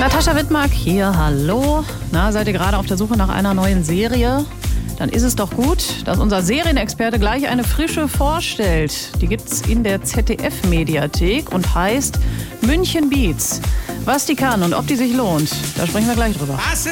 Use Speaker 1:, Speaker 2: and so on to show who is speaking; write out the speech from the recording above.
Speaker 1: Natascha Wittmark hier, hallo. Na, seid ihr gerade auf der Suche nach einer neuen Serie? Dann ist es doch gut, dass unser Serienexperte gleich eine frische vorstellt. Die gibt's in der ZDF-Mediathek und heißt München Beats. Was die kann und ob die sich lohnt, da sprechen wir gleich drüber.
Speaker 2: I said